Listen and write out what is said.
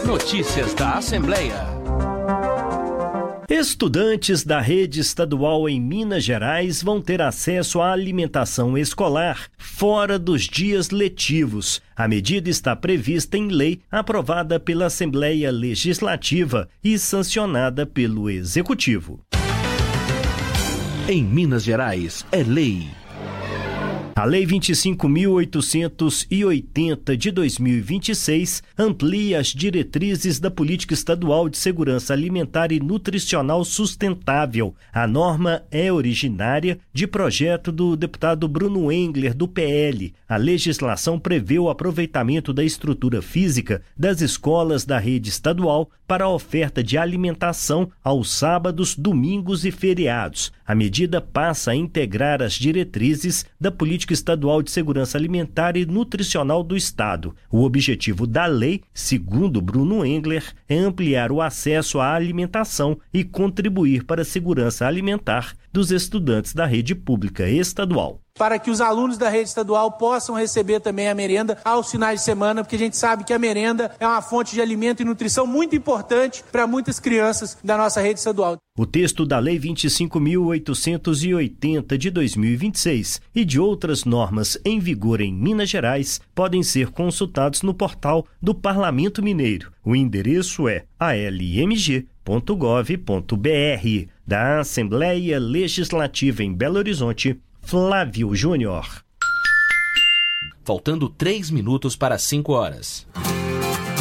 Notícias da Assembleia. Estudantes da rede estadual em Minas Gerais vão ter acesso à alimentação escolar fora dos dias letivos. A medida está prevista em lei aprovada pela Assembleia Legislativa e sancionada pelo Executivo. Em Minas Gerais, é lei. A Lei 25.880 de 2026 amplia as diretrizes da Política Estadual de Segurança Alimentar e Nutricional Sustentável. A norma é originária de projeto do deputado Bruno Engler, do PL. A legislação prevê o aproveitamento da estrutura física das escolas da rede estadual para a oferta de alimentação aos sábados, domingos e feriados. A medida passa a integrar as diretrizes da Política Estadual de Segurança Alimentar e Nutricional do Estado. O objetivo da lei, segundo Bruno Engler, é ampliar o acesso à alimentação e contribuir para a segurança alimentar dos estudantes da rede pública estadual. Para que os alunos da rede estadual possam receber também a merenda aos finais de semana, porque a gente sabe que a merenda é uma fonte de alimento e nutrição muito importante para muitas crianças da nossa rede estadual. O texto da Lei 25.880 de 2026 e de outras normas em vigor em Minas Gerais podem ser consultados no portal do Parlamento Mineiro. O endereço é almg.gov.br. Da Assembleia Legislativa em Belo Horizonte, Flávio Júnior. Faltando 3 minutos para 5 horas.